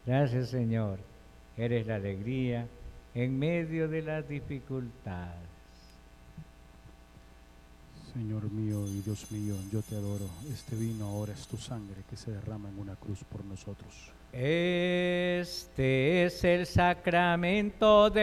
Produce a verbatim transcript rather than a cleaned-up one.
Gracias, Señor. Eres la alegría en medio de las dificultades. Señor mío y Dios mío, yo te adoro. Este vino ahora es tu sangre que se derrama en una cruz por nosotros. Este es el sacramento de